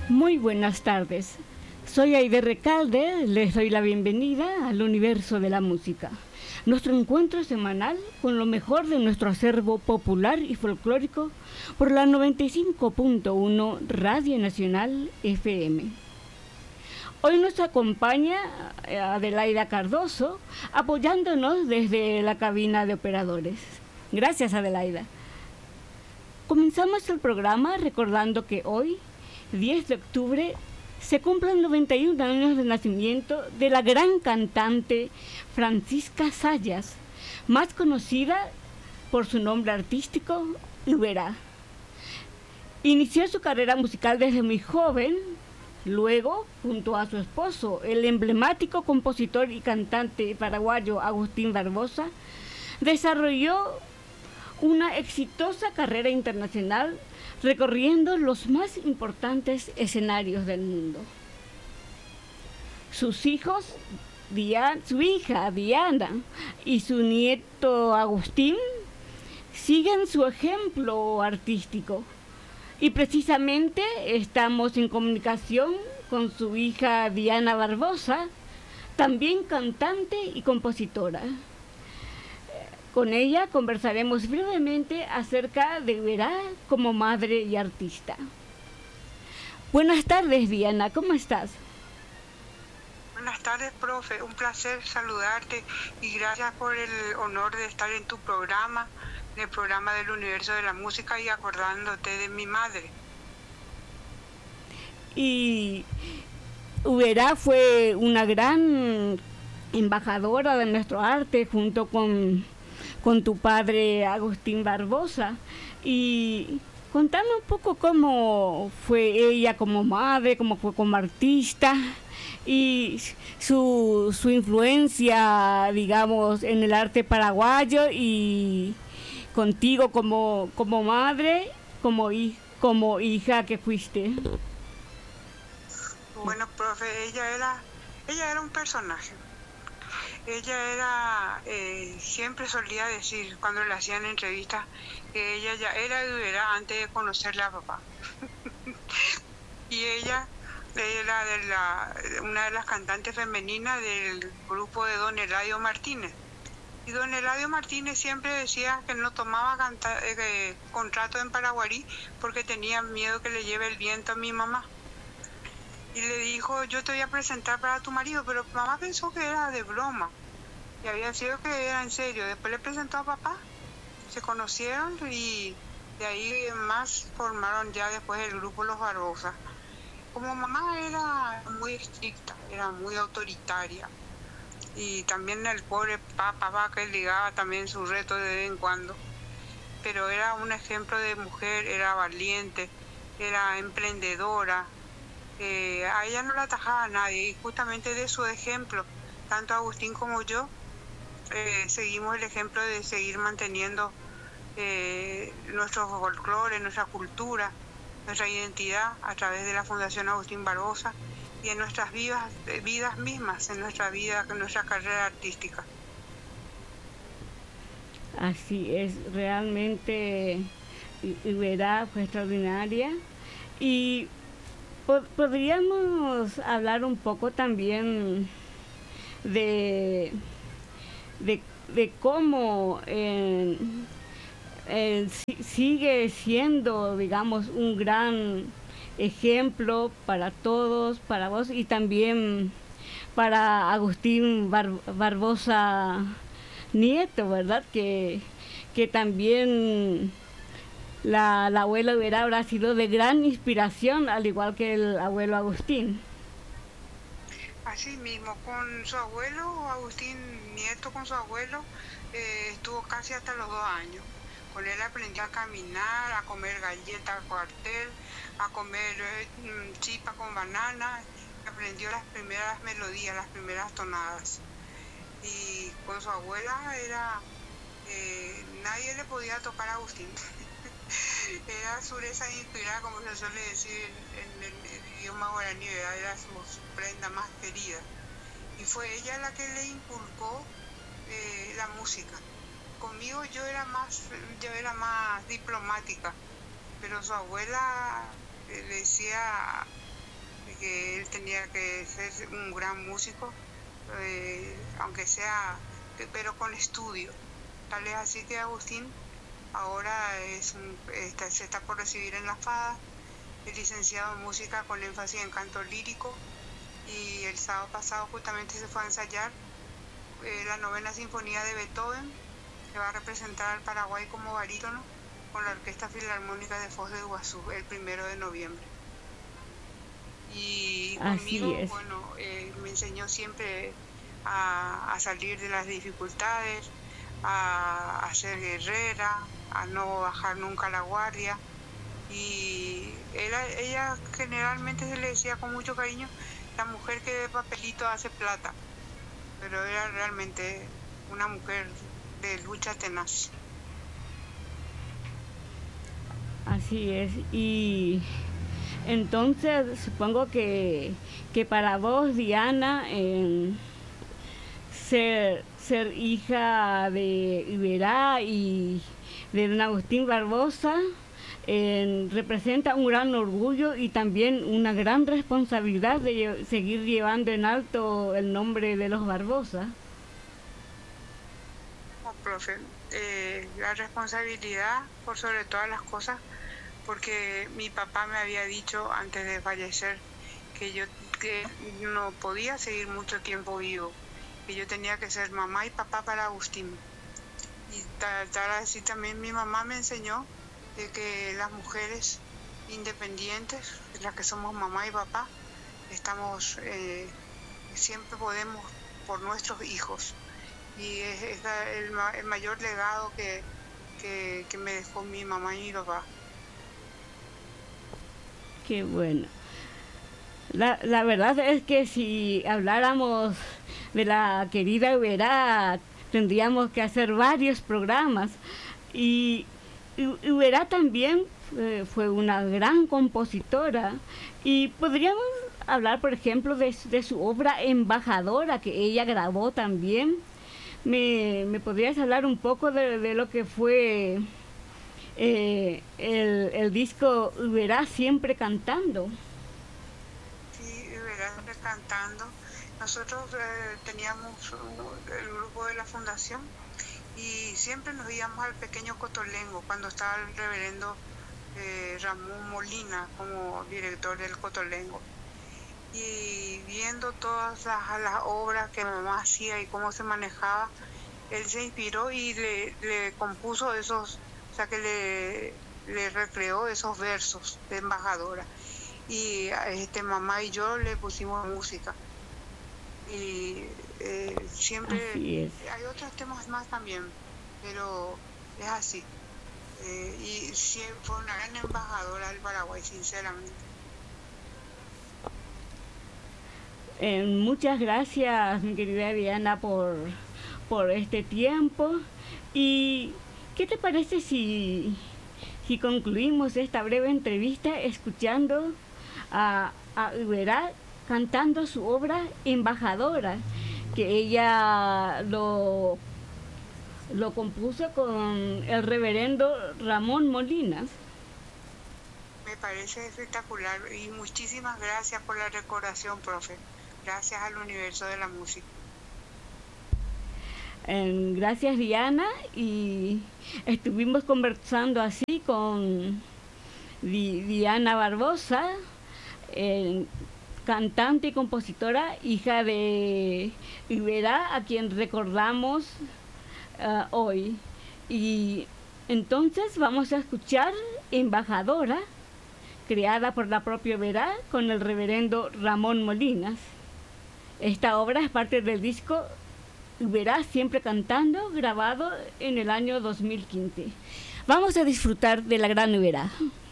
Muy buenas tardes. Soy Aide Recalde, les doy la bienvenida al universo de la música. Nuestro encuentro semanal con lo mejor de nuestro acervo popular y folclórico por la 95.1 Radio Nacional FM. Hoy nos acompaña Adelaida Cardoso, apoyándonos desde la cabina de operadores. Gracias, Adelaida. Comenzamos el programa recordando que hoy, 10 de octubre, se cumplen 91 años de nacimiento de la gran cantante Francisca Zayas, más conocida por su nombre artístico, Iberá. Inició su carrera musical desde muy joven. Luego, junto a su esposo, el emblemático compositor y cantante paraguayo Agustín Barbosa, desarrolló una exitosa carrera internacional recorriendo los más importantes escenarios del mundo. Sus hijos, su hija Diana y su nieto Agustín, siguen su ejemplo artístico. Y precisamente estamos en comunicación con su hija Diana Barbosa, también cantante y compositora. Con ella conversaremos brevemente acerca de Iberá como madre y artista. Buenas tardes, Diana, ¿cómo estás? Buenas tardes, profe. Un placer saludarte y gracias por el honor de estar en tu programa, en el programa del universo de la música y acordándote de mi madre. Y Iberá fue una gran embajadora de nuestro arte junto con tu padre Agustín Barbosa. Y contame un poco cómo fue ella como madre, cómo fue como artista y su influencia, digamos, en el arte paraguayo y contigo como madre, como hija que fuiste. Bueno, profe, ella era un personaje. Ella era, siempre solía decir cuando le hacían entrevistas que ella ya era de Iberá antes de conocerle a papá. Y ella era una de las cantantes femeninas del grupo de Don Eladio Martínez. Y Don Eladio Martínez siempre decía que no tomaba contrato en Paraguarí porque tenía miedo que le lleve el viento a mi mamá. Y le dijo, yo te voy a presentar para tu marido, pero mamá pensó que era de broma. Y había sido que era en serio. Después le presentó a papá, se conocieron y de ahí más formaron ya después el grupo Los Barbosa. Como mamá era muy estricta, era muy autoritaria. Y también el pobre papá que ligaba también su reto de vez en cuando. Pero era un ejemplo de mujer, era valiente, era emprendedora. A ella no la atajaba a nadie y justamente de su ejemplo, tanto Agustín como yo, seguimos el ejemplo de seguir manteniendo nuestro folclore, nuestra cultura, nuestra identidad a través de la Fundación Agustín Barbosa y en nuestras vidas mismas, en nuestra vida, en nuestra carrera artística. Así es, realmente Iberá fue extraordinaria y podríamos hablar un poco también de cómo sigue siendo, digamos, un gran ejemplo para todos, para vos y también para Agustín Barbosa Nieto, ¿verdad? Que también la abuela Iberá habrá sido de gran inspiración, al igual que el abuelo Agustín. Así mismo, con su abuelo, Agustín Nieto, con su abuelo, estuvo casi hasta los 2 años. Con él aprendió a caminar, a comer galletas cuartel, a comer chipa con banana, aprendió las primeras melodías, las primeras tonadas. Y con su abuela nadie le podía tocar a Agustín. Era sureza inspirada, como se suele decir en el idioma guaraní, era su prenda más querida. Y fue ella la que le inculcó la música. Conmigo yo era más diplomática, pero su abuela le decía que él tenía que ser un gran músico, aunque sea, pero con estudio. Tal es así que Agustín ahora se está por recibir en la FADA, es licenciado en música con énfasis en canto lírico, y el sábado pasado justamente se fue a ensayar la novena sinfonía de Beethoven, que va a representar al Paraguay como barítono con la Orquesta Filarmónica de Foz de Iguazú el 1 de noviembre. Y conmigo, bueno, me enseñó siempre a salir de las dificultades, a ser guerrera, a no bajar nunca la guardia. Y ella generalmente se le decía con mucho cariño, la mujer que de papelito hace plata, pero era realmente una mujer de lucha tenaz. Así es. Y entonces supongo que para vos, Diana, ser hija de Iberá y de don Agustín Barbosa representa un gran orgullo y también una gran responsabilidad de seguir llevando en alto el nombre de los Barbosa. Profe, la responsabilidad por sobre todas las cosas, porque mi papá me había dicho antes de fallecer que no podía seguir mucho tiempo vivo, que yo tenía que ser mamá y papá para Agustín. Y tal así también mi mamá me enseñó de que las mujeres independientes, las que somos mamá y papá, siempre podemos por nuestros hijos. Y es el mayor legado que me dejó mi mamá y mi papá. Qué bueno. La verdad es que si habláramos de la querida Iberá, tendríamos que hacer varios programas. Y Iberá también fue una gran compositora. Y podríamos hablar, por ejemplo, de su obra Embajadora, que ella grabó también. ¿Me podrías hablar un poco de lo que fue el disco Iberá Siempre Cantando? Sí, Iberá Siempre Cantando. Nosotros teníamos el grupo de la fundación y siempre nos íbamos al pequeño Cotolengo cuando estaba el reverendo Ramón Molina como director del Cotolengo. Y viendo todas las obras que mamá hacía y cómo se manejaba, él se inspiró y le compuso esos, o sea que le recreó esos versos de Embajadora. Y mamá y yo le pusimos música. Y siempre hay otros temas más también, pero es así. Y siempre fue una gran embajadora del Paraguay, sinceramente. Muchas gracias, mi querida Diana, por este tiempo. ¿Y qué te parece si concluimos esta breve entrevista escuchando a Iberá cantando su obra Embajadora, que ella lo compuso con el reverendo Ramón Molinas? Me parece espectacular y muchísimas gracias por la recordación, profe. Gracias al universo de la música. Gracias, Diana, y estuvimos conversando así con Diana Barbosa, cantante y compositora, hija de Iberá, a quien recordamos hoy. Y entonces vamos a escuchar Embajadora, creada por la propia Iberá con el reverendo Ramón Molinas. Esta obra es parte del disco Iberá Siempre Cantando, grabado en el año 2015. Vamos a disfrutar de la gran Iberá.